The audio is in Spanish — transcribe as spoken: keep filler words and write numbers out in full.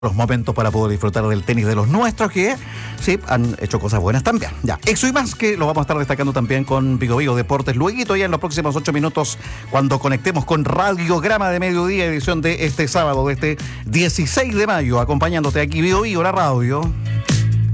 los momentos para poder disfrutar del tenis de los nuestros que sí han hecho cosas buenas también. Ya, eso y más que lo vamos a estar destacando también con Vigo Vigo Deportes luego ya en los próximos ocho minutos cuando conectemos con Radiograma de Mediodía, edición de este sábado, de este dieciséis de mayo, acompañándote aquí Vigo Vigo, la radio.